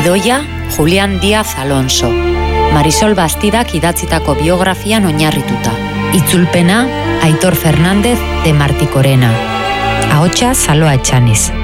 Gidoia, Julián Díaz Alonso. Marisol Bastidak idatzitako biografian oinarrituta. Itzulpena, Aitor Fernández de Martikorena. Ahotsa, Saloa Etxaniz.